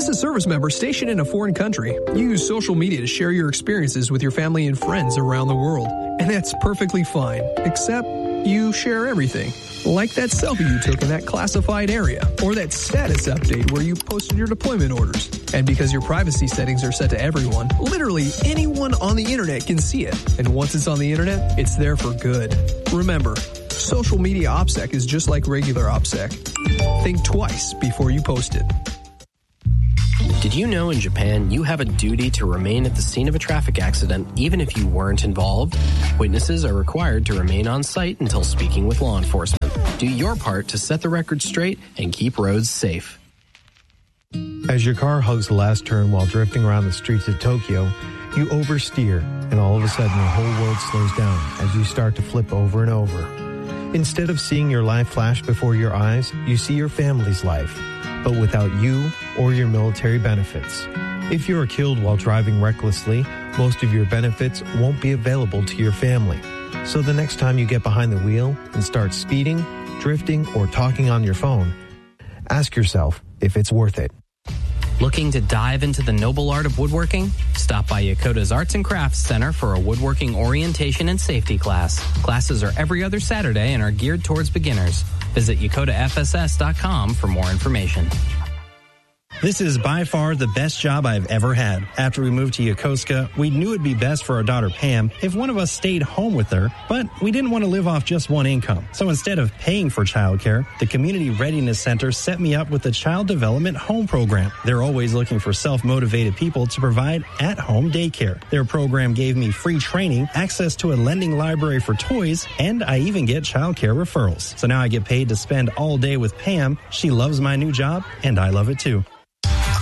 As a service member stationed in a foreign country, you use social media to share your experiences with your family and friends around the world. And that's perfectly fine, except you share everything. Like that selfie you took in that classified area, or that status update where you posted your deployment orders. And because your privacy settings are set to everyone, literally anyone on the internet can see it. And once it's on the internet, it's there for good. Remember, social media OPSEC is just like regular OPSEC. Think twice before you post it. Did you know in Japan you have a duty to remain at the scene of a traffic accident even if you weren't involved? Witnesses are required to remain on site until speaking with law enforcement. Do your part to set the record straight and keep roads safe. As your car hugs the last turn while drifting around the streets of Tokyo, you oversteer, and all of a sudden your whole world slows down as you start to flip over and over. Instead of seeing your life flash before your eyes, you see your family's life, but without you or your military benefits. If you are killed while driving recklessly, most of your benefits won't be available to your family. So the next time you get behind the wheel and start speeding, drifting, or talking on your phone, ask yourself if it's worth it. Looking to dive into the noble art of woodworking? Stop by Yokota's Arts and Crafts Center for a woodworking orientation and safety class. Classes are every other Saturday and are geared towards beginners. Visit YokotaFSS.com for more information. This is by far the best job I've ever had. After we moved to Yokosuka, we knew it'd be best for our daughter Pam if one of us stayed home with her, but we didn't want to live off just one income. So instead of paying for childcare, the Community Readiness Center set me up with the Child Development Home Program. They're always looking for self-motivated people to provide at-home daycare. Their program gave me free training, access to a lending library for toys, and I even get childcare referrals. So now I get paid to spend all day with Pam. She loves my new job, and I love it too.